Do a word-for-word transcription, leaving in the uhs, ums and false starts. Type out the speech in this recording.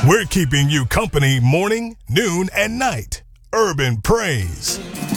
We're keeping you company morning, noon, and night. Urban Praise.